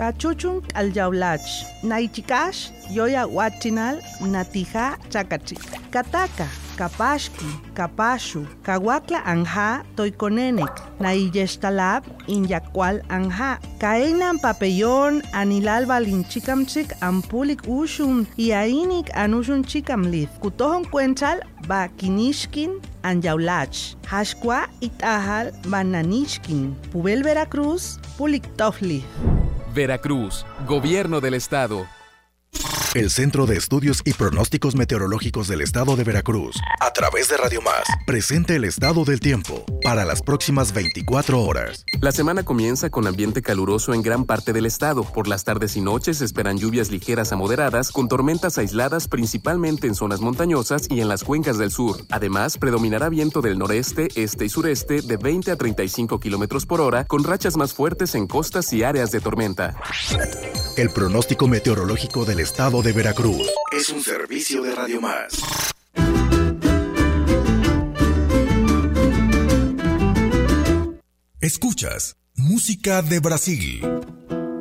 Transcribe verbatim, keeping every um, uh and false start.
Cachuchun alyaulach, naichikash, yoya huachinal, natija chakachik. Kataka, kapashki, kapashu, kawakla anja, toikonenek, naiyeshtalab, inyakwal anja. Kainan papellón, anilal balinchikamchik, ampulik ushun, iainik anushun chikamlith. Kutohon cuenchal, ba kinishkin, anyaulach. Hashkwa itahal, bananishkin. Pubel Veracruz, pulik tofli. Veracruz, Gobierno del Estado. El Centro de Estudios y Pronósticos Meteorológicos del Estado de Veracruz, a través de Radio Más, presenta el estado del tiempo para las próximas veinticuatro horas. La semana comienza con ambiente caluroso en gran parte del estado. Por las tardes y noches se esperan lluvias ligeras a moderadas, con tormentas aisladas principalmente en zonas montañosas y en las cuencas del sur. Además, predominará viento del noreste, este y sureste de veinte a treinta y cinco kilómetros por hora, con rachas más fuertes en costas y áreas de tormenta. El pronóstico meteorológico del estado de Veracruz es un servicio de Radio Más. Escuchas música de Brasil.